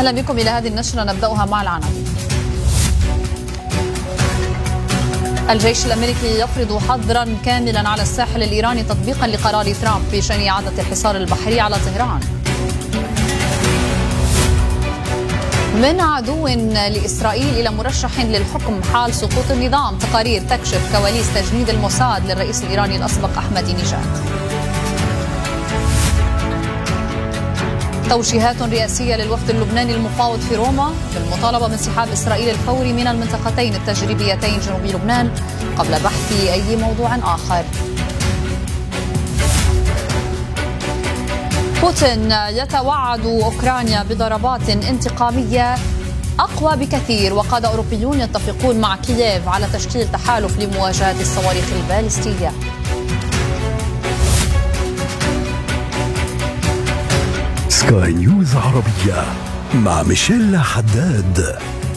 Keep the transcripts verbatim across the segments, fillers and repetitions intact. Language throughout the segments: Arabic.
أهلا بكم إلى هذه النشرة، نبدأها مع العناوين. الجيش الأمريكي يفرض حظرا كاملا على الساحل الإيراني تطبيقا لقرار ترامب بشأن إعادة الحصار البحري على طهران. من عدو لإسرائيل إلى مرشح للحكم حال سقوط النظام، تقارير تكشف كواليس تجنيد الموساد للرئيس الإيراني الأسبق أحمدي نژاد. توجيهات رئاسية للوفد اللبناني المفاوض في روما بالمطالبة بانسحاب إسرائيل الفوري من المنطقتين التجريبيتين جنوب لبنان قبل بحث أي موضوع آخر. بوتين يتوعد أوكرانيا بضربات انتقامية أقوى بكثير، وقادة أوروبيون يتفقون مع كييف على تشكيل تحالف لمواجهة الصواريخ البالستية. سكاي نيوز عربية مع ميشيل حداد.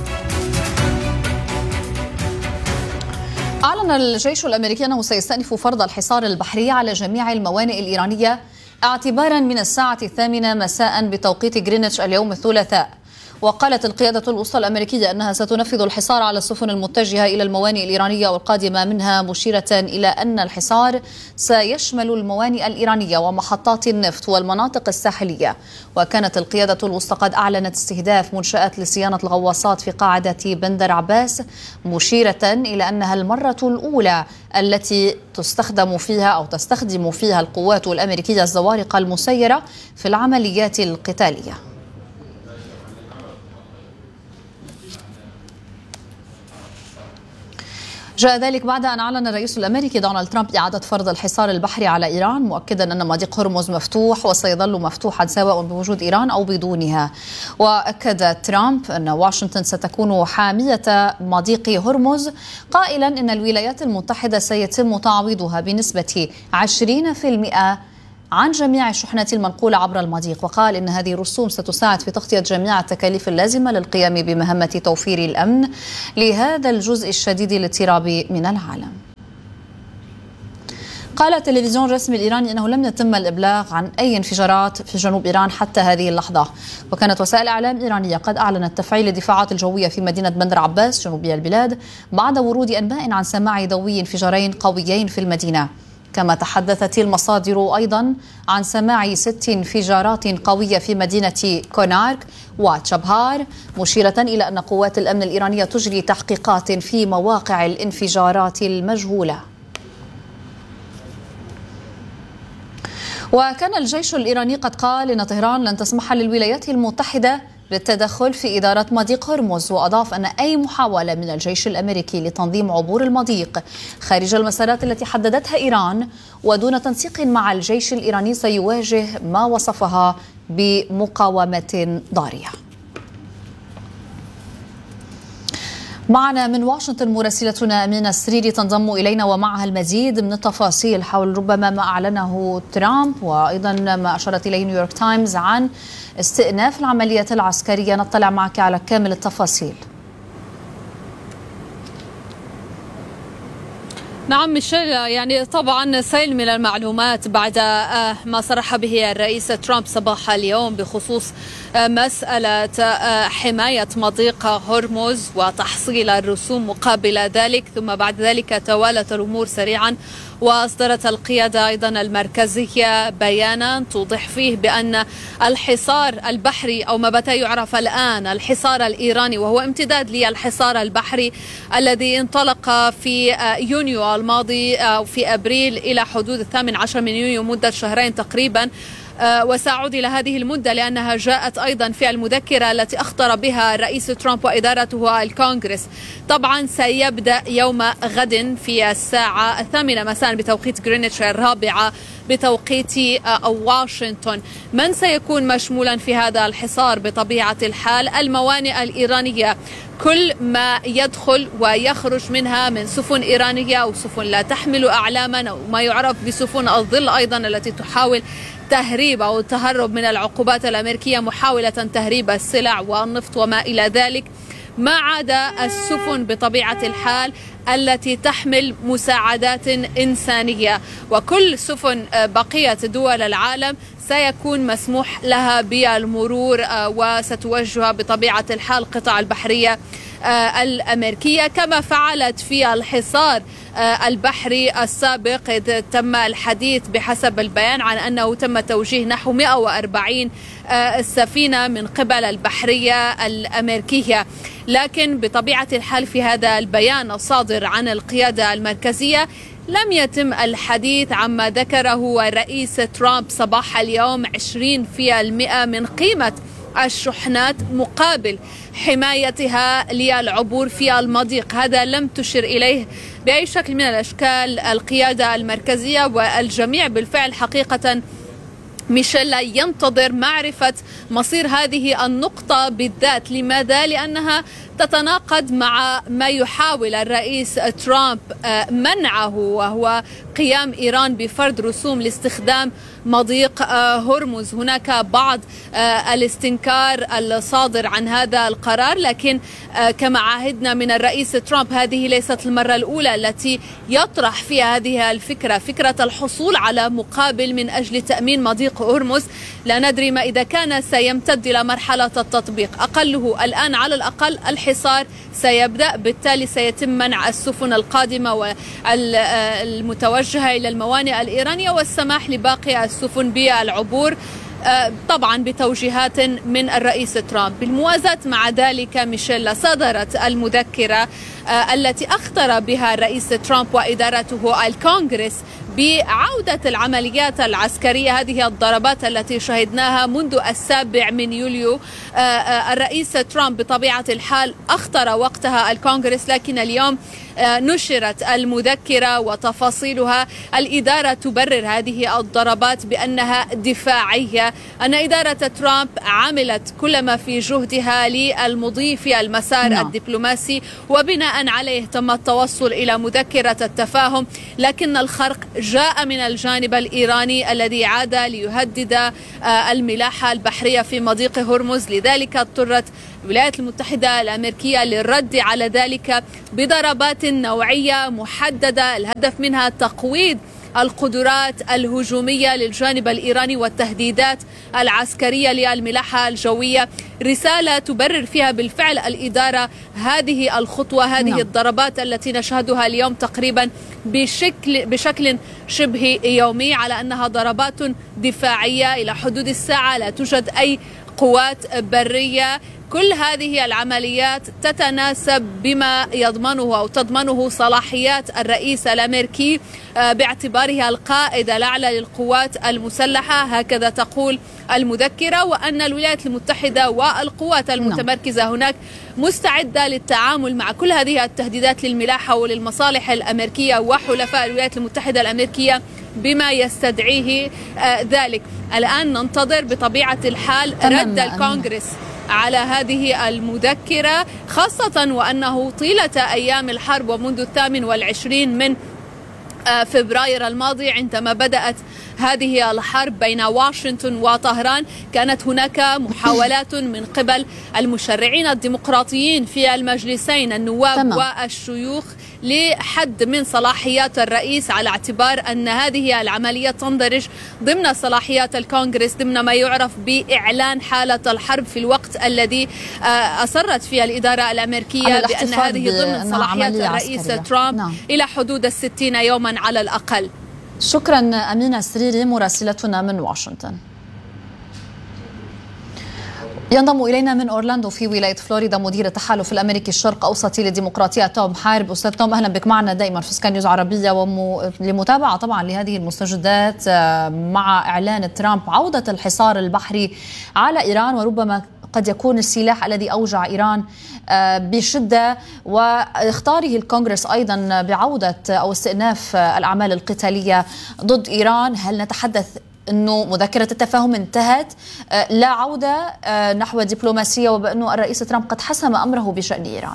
أعلن الجيش الأمريكي أنه سيستأنف فرض الحصار البحري على جميع الموانئ الإيرانية اعتبارا من الساعة الثامنة مساء بتوقيت غرينتش اليوم الثلاثاء. وقالت القيادة الوسطى الأمريكية أنها ستنفذ الحصار على السفن المتجهة إلى الموانئ الإيرانية والقادمة منها، مشيرة إلى أن الحصار سيشمل الموانئ الإيرانية ومحطات النفط والمناطق الساحلية. وكانت القيادة الوسطى قد أعلنت استهداف منشآت لصيانة الغواصات في قاعدة بندر عباس، مشيرة إلى أنها المرة الأولى التي تستخدم فيها أو تستخدم فيها القوات الأمريكية الزوارق المسيرة في العمليات القتالية. جاء ذلك بعد أن أعلن الرئيس الأمريكي دونالد ترامب إعادة فرض الحصار البحري على إيران، مؤكدا أن مضيق هرمز مفتوح وسيظل مفتوحا سواء بوجود إيران أو بدونها. وأكد ترامب أن واشنطن ستكون حامية مضيق هرمز، قائلا أن الولايات المتحدة سيتم تعويضها بنسبة عشرين بالمئة عن جميع الشحنات المنقولة عبر المضيق. وقال إن هذه الرسوم ستساعد في تغطية جميع التكاليف اللازمة للقيام بمهمة توفير الأمن لهذا الجزء الشديد الاضطراب من العالم. قال التلفزيون الرسمي الإيراني أنه لم يتم الإبلاغ عن أي انفجارات في جنوب إيران حتى هذه اللحظة. وكانت وسائل إعلام إيرانية قد أعلنت تفعيل الدفاعات الجوية في مدينة بندر عباس جنوبي البلاد بعد ورود أنباء عن سماع دوي انفجارين قويين في المدينة. كما تحدثت المصادر أيضا عن سماع ست انفجارات قوية في مدينة كونارك وتشابهار، مشيرة إلى أن قوات الأمن الإيرانية تجري تحقيقات في مواقع الانفجارات المجهولة. وكان الجيش الإيراني قد قال إن طهران لن تسمح للولايات المتحدة بالتدخل في إدارة مضيق هرمز، وأضاف أن أي محاولة من الجيش الأمريكي لتنظيم عبور المضيق خارج المسارات التي حددتها إيران ودون تنسيق مع الجيش الإيراني سيواجه ما وصفها بمقاومة ضارية. معنا من واشنطن مراسلتنا أمينة السريري تنضم إلينا ومعها المزيد من التفاصيل حول ربما ما أعلنه ترامب وأيضا ما أشارت إليه نيويورك تايمز عن استئناف العمليات العسكرية. نطلع معك على كامل التفاصيل. نعم ميشيل، يعني طبعا سيل من المعلومات بعد ما صرح به الرئيس ترامب صباح اليوم بخصوص مسألة حماية مضيق هرمز وتحصيل الرسوم مقابل ذلك، ثم بعد ذلك توالت الأمور سريعا وأصدرت القيادة أيضا المركزية بيانا توضح فيه بأن الحصار البحري أو ما بات يعرف الآن الحصار الإيراني، وهو امتداد للحصار البحري الذي انطلق في يونيو الماضي أو في أبريل إلى حدود الثامن عشر من يونيو، مدة شهرين تقريبا، وسأعود إلى هذه المدة لأنها جاءت أيضا في المذكرة التي أخطر بها الرئيس ترامب وإدارته الكونغرس. طبعا سيبدأ يوم غد في الساعة الثامنة مساء بتوقيت غرينتش، الرابعة بتوقيت واشنطن. من سيكون مشمولا في هذا الحصار؟ بطبيعة الحال الموانئ الإيرانية، كل ما يدخل ويخرج منها من سفن إيرانية أو سفن لا تحمل أعلاما أو ما يعرف بسفن الظل أيضا التي تحاول تهريب أو التهرب من العقوبات الأمريكية، محاولة تهريب السلع والنفط وما إلى ذلك، ما عدا السفن بطبيعة الحال التي تحمل مساعدات إنسانية. وكل سفن بقية دول العالم سيكون مسموح لها بالمرور وستوجه بطبيعة الحال القطع البحرية الأمريكية كما فعلت في الحصار البحري السابق، إذ تم الحديث بحسب البيان عن أنه تم توجيه نحو مئة وأربعين سفينة من قبل البحرية الأمريكية. لكن بطبيعة الحال في هذا البيان الصادر عن القيادة المركزية لم يتم الحديث عما ذكره الرئيس ترامب صباح اليوم عشرين بالمئة من قيمة الشحنات مقابل حمايتها للعبور في المضيق. هذا لم تشر إليه بأي شكل من الأشكال القيادة المركزية، والجميع بالفعل حقيقة ميشيل ينتظر معرفة مصير هذه النقطة بالذات. لماذا؟ لأنها تتناقض مع ما يحاول الرئيس ترامب منعه، وهو قيام إيران بفرض رسوم لاستخدام مضيق هرمز. هناك بعض الاستنكار الصادر عن هذا القرار، لكن كما عاهدنا من الرئيس ترامب هذه ليست المرة الأولى التي يطرح فيها هذه الفكرة، فكرة الحصول على مقابل من أجل تأمين مضيق هرمز. لا ندري ما إذا كان سيمتد إلى مرحلة التطبيق، أقله الآن على الأقل الحصار سيبدأ، بالتالي سيتم منع السفن القادمة والمتوجهة إلى الموانئ الإيرانية والسماح لباقي السفن بالعبور، طبعا بتوجيهات من الرئيس ترامب. بالموازاة مع ذلك ميشيل صدرت المذكرة التي أخطر بها الرئيس ترامب وإدارته الكونغرس بعودة العمليات العسكرية، هذه الضربات التي شهدناها منذ السابع من يوليو. الرئيس ترامب بطبيعة الحال أخطر وقتها الكونغرس، لكن اليوم نشرت المذكرة وتفاصيلها. الإدارة تبرر هذه الضربات بأنها دفاعية، أن إدارة ترامب عملت كل ما في جهدها للمضي في المسار no. الدبلوماسي، وبناء عليه تم التوصل إلى مذكرة التفاهم، لكن الخرق جاء من الجانب الإيراني الذي عاد ليهدد الملاحة البحرية في مضيق هرمز. لذلك اضطرت الولايات المتحدة الأمريكية للرد على ذلك بضربات نوعية محددة، الهدف منها تقويض القدرات الهجومية للجانب الإيراني والتهديدات العسكرية للملاحة الجوية. رسالة تبرر فيها بالفعل الإدارة هذه الخطوة، هذه نعم. الضربات التي نشهدها اليوم تقريبا بشكل بشكل شبه يومي، على أنها ضربات دفاعية إلى حدود الساعة، لا توجد أي قوات برية. كل هذه العمليات تتناسب بما يضمنه أو تضمنه صلاحيات الرئيس الأمريكي باعتباره القائد الأعلى للقوات المسلحة، هكذا تقول المذكرة، وأن الولايات المتحدة والقوات المتمركزة هناك مستعدة للتعامل مع كل هذه التهديدات للملاحة وللمصالح الأمريكية وحلفاء الولايات المتحدة الأمريكية بما يستدعيه ذلك. الآن ننتظر بطبيعة الحال رد الكونغرس على هذه المذكرة، خاصة وأنه طيلة أيام الحرب ومنذ الثامن والعشرين من فبراير الماضي عندما بدأت هذه الحرب بين واشنطن وطهران، كانت هناك محاولات من قبل المشرعين الديمقراطيين في المجلسين النواب تمام. والشيوخ لحد من صلاحيات الرئيس، على اعتبار أن هذه العملية تندرج ضمن صلاحيات الكونغرس، ضمن ما يعرف بإعلان حالة الحرب في الوقت الذي أصرت فيه الإدارة الأمريكية بأن هذه ضمن صلاحيات الرئيس ترامب نعم. إلى حدود الستين يوما على الأقل. شكرا أمينة السريري مراسلتنا من واشنطن. ينضم إلينا من أورلاندو في ولاية فلوريدا مدير التحالف الأمريكي الشرق أوسطي للديمقراطية توم حارب. أستاذ توم، أهلا بك معنا دائما في سكاي نيوز عربية، ولمتابعة طبعا لهذه المستجدات مع إعلان ترامب عودة الحصار البحري على إيران، وربما قد يكون السلاح الذي أوجع إيران بشدة، واختاره الكونغرس أيضا بعودة أو استئناف الأعمال القتالية ضد إيران. هل نتحدث أنه مذكرة التفاهم انتهت، لا عودة نحو دبلوماسية، وبأنه الرئيس ترامب قد حسم أمره بشأن إيران؟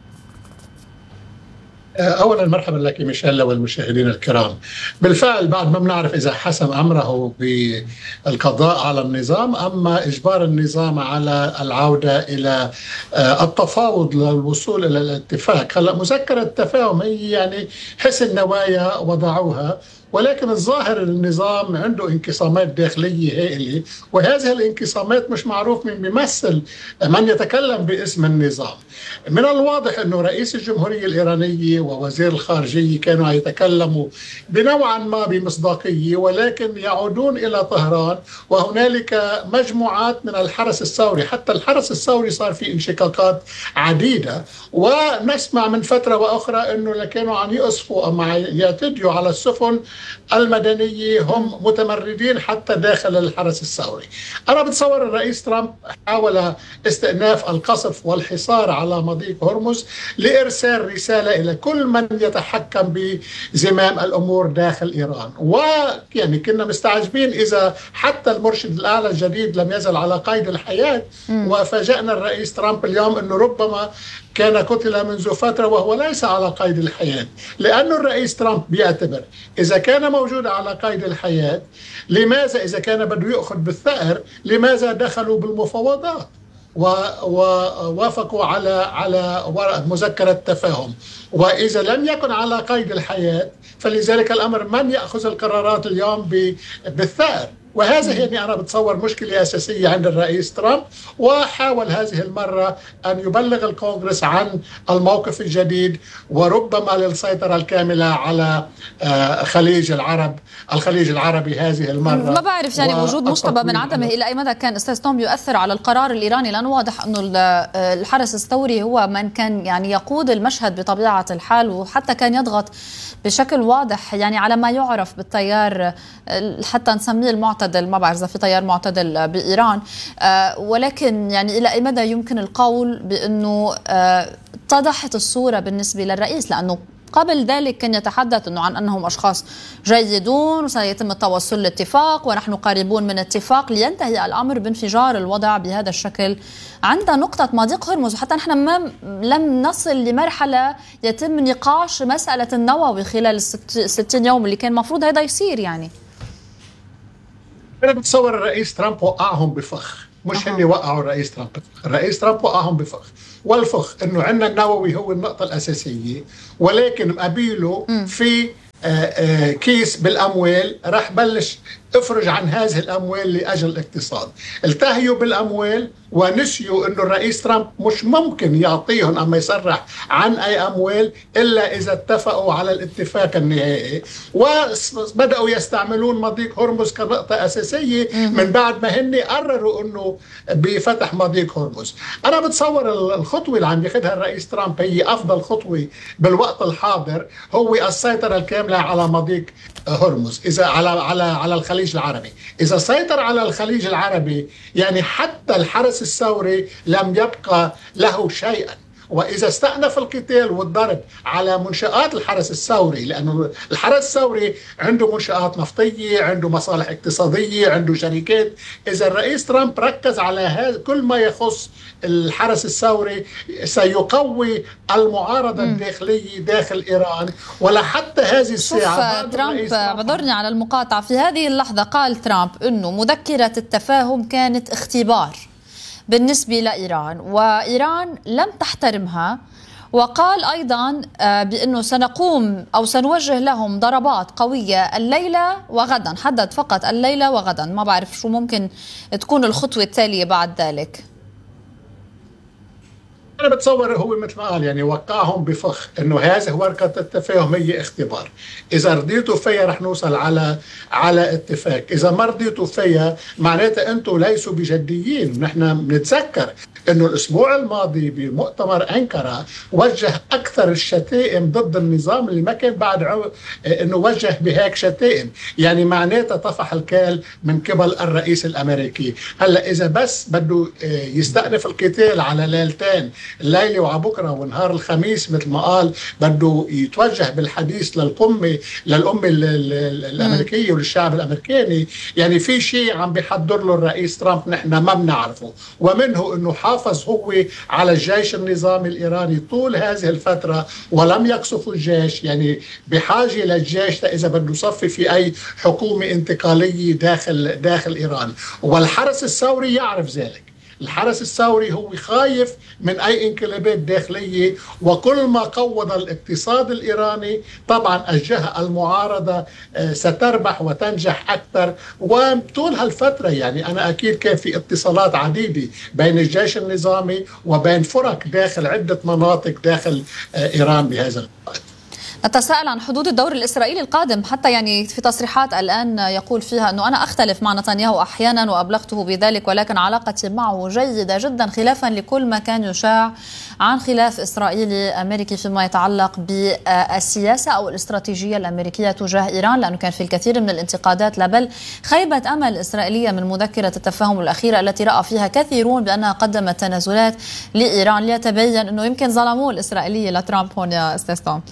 أولا مرحبا لك ميشيل والمشاهدين الكرام. بالفعل بعد ما بنعرف إذا حسم أمره بالقضاء على النظام أما إجبار النظام على العودة إلى التفاوض للوصول إلى الاتفاق. هلا مذكرة التفاهم هي يعني حسن نوايا وضعوها، ولكن الظاهر النظام عنده انقسامات داخلية هائلة، وهذه الانقسامات مش معروف من بيمثل من يتكلم باسم النظام. من الواضح أنه رئيس الجمهورية الإيرانية ووزير الخارجية كانوا يتكلموا بنوعا ما بمصداقية، ولكن يعودون إلى طهران وهنالك مجموعات من الحرس الثوري، حتى الحرس الثوري صار في انشقاقات عديدة، ونسمع من فترة وأخرى أنه كانوا عم يقصفوا أو يعتدوا على السفن المدنية هم متمردين حتى داخل الحرس الثوري. أنا بتصور الرئيس ترامب حاول استئناف القصف والحصار على مضيق هرمز لإرسال رسالة إلى كل من يتحكم بزمام الأمور داخل إيران. ويعني كنا مستعجبين إذا حتى المرشد الأعلى الجديد لم يزل على قيد الحياة، وفاجأنا الرئيس ترامب اليوم أنه ربما كان قتل منذ فترة وهو ليس على قيد الحياة، لأن الرئيس ترامب بيعتبر إذا كان موجود على قيد الحياة لماذا إذا كان بده يأخذ بالثأر لماذا دخلوا بالمفاوضات ووافقوا على على مذكرة تفاهم، وإذا لم يكن على قيد الحياة فلذلك الأمر من يأخذ القرارات اليوم بالثأر. وهذا يعني أنا بتصور مشكلة أساسية عند الرئيس ترامب، وحاول هذه المرة أن يبلغ الكونغرس عن الموقف الجديد وربما للسيطرة الكاملة على خليج العرب الخليج العربي هذه المرة. ما بعرف يعني وجود مشتبه من عدمه إلى أي مدى كان أستاذ توم يؤثر على القرار الإيراني، لأنه واضح أنه الحرس الثوري هو من كان يعني يقود المشهد بطبيعة الحال، وحتى كان يضغط بشكل واضح يعني على ما يعرف بالتيار حتى نسميه المعتدل، ما بعرف إذا في تيار معتدل بإيران، ولكن يعني إلى أي مدى يمكن القول بأنه اتضحت الصورة بالنسبة للرئيس، لأنه قبل ذلك كان يتحدث أنه عن أنهم أشخاص جيدون وسيتم التوصل لاتفاق ونحن قريبون من اتفاق، لينتهي الأمر بانفجار الوضع بهذا الشكل عند نقطة مضيق هرمز. وحتى نحن ما لم نصل لمرحلة يتم نقاش مسألة النووي خلال الستين يوم اللي كان مفروض هذا يصير. يعني أنا بتصور الرئيس ترامب وقعهم بفخ، مش هني وقعوا الرئيس ترامب، الرئيس ترامب وقعهم بفخ، والفخ انه عندنا النووي هو النقطة الأساسية، ولكن مقابله في آآ آآ كيس بالأموال راح بلش افرج عن هذه الأموال لأجل الاقتصاد. التهيوا بالأموال ونسيوا أنه الرئيس ترامب مش ممكن يعطيهم أما يصرح عن أي أموال إلا إذا اتفقوا على الاتفاق النهائي، وبدأوا يستعملون مضيق هرمز كنقطة أساسية من بعد ما هن قرروا أنه بفتح مضيق هرمز. أنا بتصور الخطوة اللي عم ياخذها الرئيس ترامب هي أفضل خطوة بالوقت الحاضر، هو السيطرة الكاملة على مضيق هرمز، إذا على على على الخليج العربي. إذا سيطر على الخليج العربي يعني حتى الحرس الثوري لم يبقى له شيئا، وإذا استأنف القتال والضرب على منشآت الحرس الثوري، لأنه الحرس الثوري عنده منشآت نفطية، عنده مصالح اقتصادية، عنده شركات، إذا الرئيس ترامب ركز على هذا كل ما يخص الحرس الثوري سيقوي المعارضة الداخلية داخل إيران. ولا حتى هذه الساعة ترامب بعذرني على المقاطعة، في هذه اللحظة قال ترامب أنه مذكرة التفاهم كانت اختبار بالنسبة لإيران وإيران لم تحترمها، وقال أيضا بأنه سنقوم أو سنوجه لهم ضربات قوية الليلة وغدا، حدد فقط الليلة وغدا، ما بعرف شو ممكن تكون الخطوة التالية بعد ذلك. أنا بتصور هو مثل ما قال يعني وقعهم بفخ إنه هذه ورقة التفاهم هي اختبار، إذا رضيتوا فيها رح نوصل على على اتفاق، إذا ما رضيتوا فيها معناتها أنتم ليسوا بجديين. نحن بنتذكر إنه الأسبوع الماضي بمؤتمر أنقرة وجه أكثر الشتائم ضد النظام اللي ما كان بعد عو... إنه وجه بهيك شتائم، يعني معناتها طفح الكال من قبل الرئيس الأمريكي. هلا إذا بس بده يستأنف القتال على ليلتين، الليلة وعبكرة ونهار الخميس مثل ما قال بده يتوجه بالحديث للقمة للأمة الأمريكية وللشعب الأمريكاني، يعني في شيء عم بيحضر له الرئيس ترامب نحن ما بنعرفه، ومنه أنه حافظ هو على الجيش النظامي الإيراني طول هذه الفترة ولم يقصف الجيش، يعني بحاجة للجيش إذا بده يصفي في أي حكومة انتقالية داخل داخل إيران، والحرس الثوري يعرف ذلك. الحرس الثوري هو خايف من أي انقلابات داخلية، وكل ما قوض الاقتصاد الإيراني طبعا الجهة المعارضة ستربح وتنجح أكثر. وطول هالفترة يعني أنا أكيد كان في اتصالات عديدة بين الجيش النظامي وبين فرق داخل عدة مناطق داخل إيران بهذا الوقت. نتساءل عن حدود الدور الإسرائيلي القادم، حتى يعني في تصريحات الآن يقول فيها أنه أنا أختلف مع نتنياهو أحيانا وأبلغته بذلك، ولكن علاقتي معه جيدة جدا، خلافا لكل ما كان يشاع عن خلاف إسرائيلي أمريكي فيما يتعلق بالسياسة أو الاستراتيجية الأمريكية تجاه إيران، لأنه كان في الكثير من الانتقادات لا بل خيبة أمل إسرائيلية من مذكرة التفاهم الأخيرة التي رأى فيها كثيرون بأنها قدمت تنازلات لإيران، ليتبين أنه يمكن ظلموه الإسرائيلية لترامب هون يا أستاذ توم.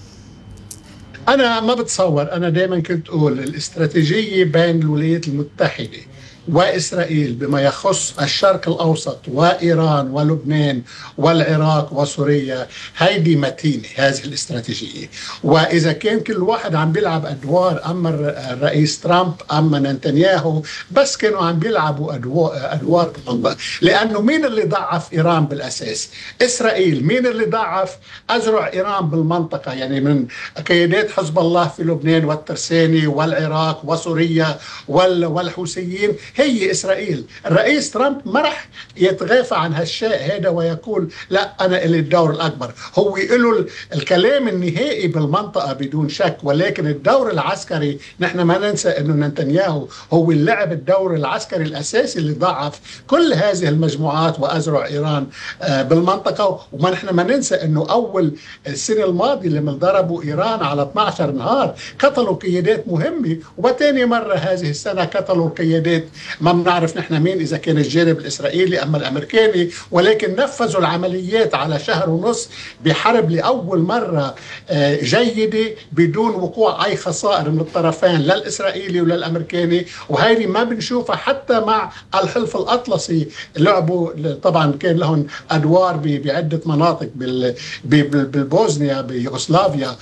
أنا ما بتصور، أنا دائما كنت أقول الاستراتيجية بين الولايات المتحدة وإسرائيل بما يخص الشرق الأوسط وإيران ولبنان والعراق وسوريا هيدي متينة هذه الاستراتيجية. وإذا كان كل واحد عم بيلعب أدوار، أما الرئيس ترامب أما نتنياهو، بس كانوا عم بيلعبوا أدوار بالمنطقة. لأنه مين اللي ضعف إيران بالأساس؟ إسرائيل. مين اللي ضعف أزرع إيران بالمنطقة؟ يعني من قيادات حزب الله في لبنان والترساني والعراق وسوريا والحوثيين هي إسرائيل. الرئيس ترامب ما رح يتغافى عن هالشيء هذا ويقول لا أنا إلي الدور الأكبر. هو له الكلام النهائي بالمنطقة بدون شك، ولكن الدور العسكري نحن ما ننسى أنه نتنياهو هو اللعب الدور العسكري الأساسي اللي ضعف كل هذه المجموعات وأزرع إيران بالمنطقة. وما نحن ما ننسى أنه أول السنة الماضية لما ضربوا إيران على اثني عشر نهار قتلوا قيادات مهمة، وثاني مرة هذه السنة قتلوا قيادات ما بنعرف نحن مين، إذا كان الجانب الإسرائيلي أما الأمريكاني، ولكن نفذوا العمليات على شهر ونص بحرب لأول مرة جيدة بدون وقوع أي خسائر من الطرفين لا الإسرائيلي ولا الأمريكاني. وهذه ما بنشوفها حتى مع الحلف الأطلسي، لعبوا طبعا كان لهم أدوار بعدة مناطق بالبوزنيا بيوغوسلافيا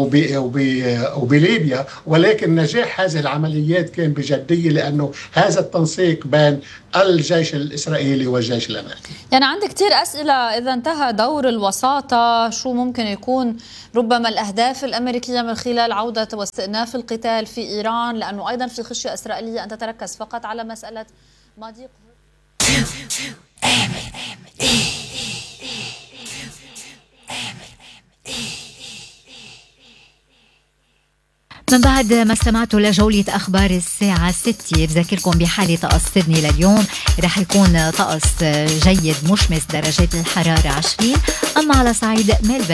وبليبيا، ولكن نجاح هذه العمليات كان بجدية لأنه هذا التنسيق بين الجيش الإسرائيلي والجيش الأمريكي. يعني عندي كتير أسئلة، إذا انتهى دور الوساطة شو ممكن يكون ربما الأهداف الأمريكية من خلال عودة واستئناف القتال في إيران، لأنه أيضا في خشية إسرائيلية أن تتركز فقط على مسألة مضيق. من بعد ما استمعتوا لجولة أخبار الساعة ستة، بذكركم بحالة طقس سيدني لليوم رح يكون طقس جيد مشمس، درجات الحرارة عشرين، أما على صعيد ملبورن